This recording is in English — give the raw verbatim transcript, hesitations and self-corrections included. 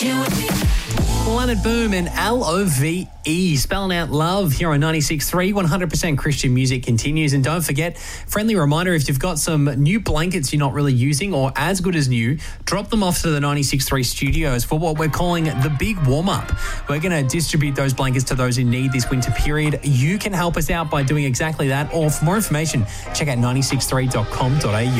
Leonard Boom and L O V E, spelling out love here on ninety-six point three. one hundred percent Christian music continues. And don't forget, friendly reminder, if you've got some new blankets you're not really using or as good as new, drop them off to the ninety-six point three studios for what we're calling the big warm-up. We're going to distribute those blankets to those in need this winter period. You can help us out by doing exactly that. Or for more information, check out nine six three dot com dot a u.